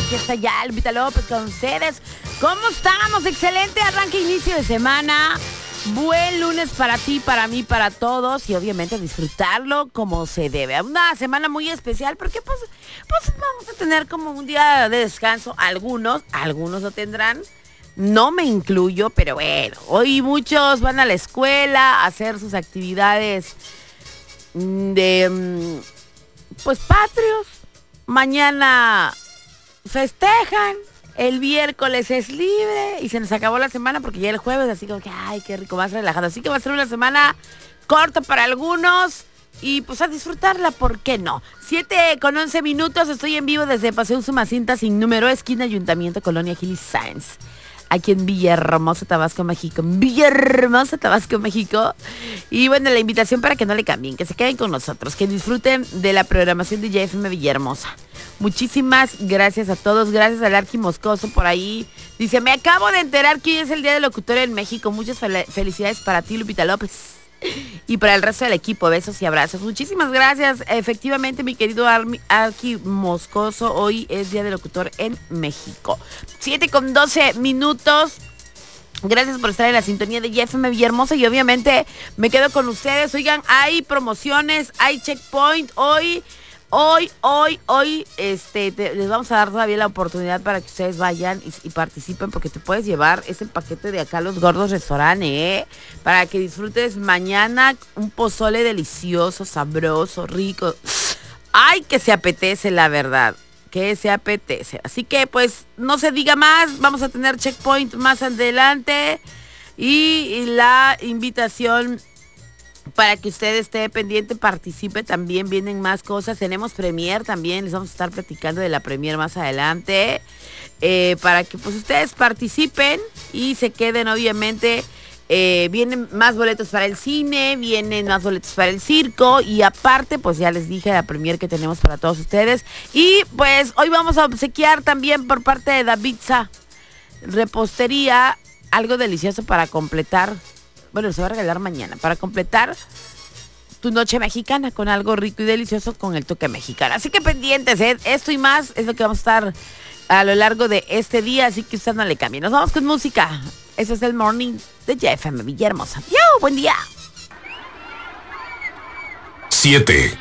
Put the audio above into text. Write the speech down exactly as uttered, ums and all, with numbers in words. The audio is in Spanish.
aquí está ya Lupita López con ustedes. ¿Cómo estamos? Excelente arranque, inicio de semana. Buen lunes para ti, para mí, para todos. Y obviamente disfrutarlo como se debe. Una semana muy especial porque pues, pues vamos a tener como un día de descanso. Algunos, algunos lo tendrán. No me incluyo, pero bueno. Hoy muchos van a la escuela a hacer sus actividades de, pues, patrios. Mañana festejan. El miércoles es libre y se nos acabó la semana porque ya el jueves, así como que, ay, qué rico, más relajado. Así que va a ser una semana corta para algunos y pues a disfrutarla, ¿por qué no? siete con once minutos, estoy en vivo desde Paseo Usumacinta sin número, esquina Ayuntamiento, Colonia Gil y Sáenz. Aquí en Villahermosa, Tabasco, México. En Villahermosa, Tabasco, México. Y bueno, la invitación para que no le cambien, que se queden con nosotros, que disfruten de la programación de J F M Villahermosa. Muchísimas gracias a todos, gracias al Arqui Moscoso por ahí. Dice, me acabo de enterar que hoy es el Día del Locutor en México. Muchas fel- felicidades para ti, Lupita López. Y para el resto del equipo, besos y abrazos. Muchísimas gracias. Efectivamente, mi querido Armi- Arqui Moscoso, hoy es Día del Locutor en México. siete con doce minutos. Gracias por estar en la sintonía de J F M Villahermosa y obviamente me quedo con ustedes. Oigan, hay promociones, hay checkpoint hoy. Hoy, hoy, hoy, este, te, les vamos a dar todavía la oportunidad para que ustedes vayan y, y participen porque te puedes llevar ese paquete de acá Los Gordos Restaurante, ¿eh? Para que disfrutes mañana un pozole delicioso, sabroso, rico. Ay, que se apetece, la verdad, que se apetece. Así que, pues, no se diga más, vamos a tener checkpoint más adelante y, y la invitación para que usted esté pendiente, participe, también vienen más cosas. Tenemos premier también, les vamos a estar platicando de la premier más adelante. Eh, para que pues ustedes participen y se queden, obviamente. Eh, vienen más boletos para el cine, vienen más boletos para el circo. Y aparte, pues ya les dije la premier que tenemos para todos ustedes. Y pues hoy vamos a obsequiar también por parte de Davidsa Repostería algo delicioso para completar. Bueno, se va a regalar mañana para completar tu noche mexicana con algo rico y delicioso con el toque mexicano. Así que pendientes, ¿eh? Esto y más es lo que vamos a estar a lo largo de este día, así que usted no le cambie. Nos vamos con música. Eso es el Morning de J F M Villahermosa. ¡Yo! ¡Buen día! siete.